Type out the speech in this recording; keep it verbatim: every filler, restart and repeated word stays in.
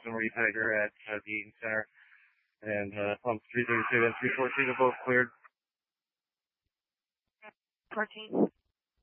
Customer E-Tiger at uh, the Eaton Center. And uh, pumps three thirty-two and three fourteen are both cleared. fourteen.